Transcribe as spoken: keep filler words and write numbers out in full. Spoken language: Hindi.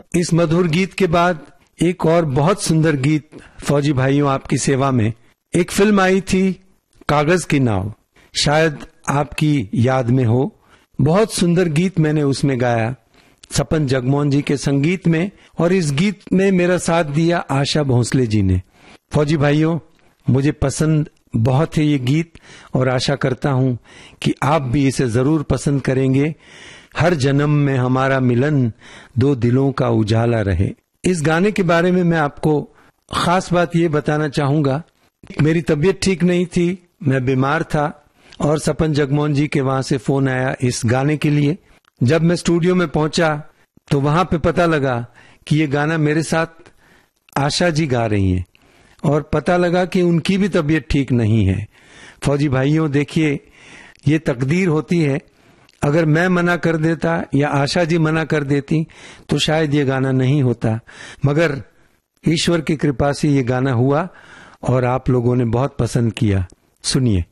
इस मधुर गीत के बाद एक और बहुत सुंदर गीत फौजी भाइयों आपकी सेवा में। एक फिल्म आई थी कागज की नाव, शायद आपकी याद में हो। बहुत सुंदर गीत मैंने उसमें गाया सपन जगमोहन जी के संगीत में, और इस गीत में मेरा साथ दिया आशा भोसले जी ने। फौजी भाइयों, मुझे पसंद बहुत है ये गीत और आशा करता हूं कि आप भी इसे जरूर पसंद करेंगे। हर जन्म में हमारा मिलन, दो दिलों का उजाला रहे। इस गाने के बारे में मैं आपको खास बात ये बताना चाहूंगा, मेरी तबीयत ठीक नहीं थी, मैं बीमार था और सपन जगमोहन जी के वहां से फोन आया इस गाने के लिए। जब मैं स्टूडियो में पहुंचा तो वहां पे पता लगा कि ये गाना मेरे साथ आशा जी गा रही हैं, और पता लगा कि उनकी भी तबीयत ठीक नहीं है। फौजी भाइयों, देखिए ये तकदीर होती है। अगर मैं मना कर देता या आशा जी मना कर देती तो शायद ये गाना नहीं होता, मगर ईश्वर की कृपा से ये गाना हुआ और आप लोगों ने बहुत पसंद किया। सुनिए।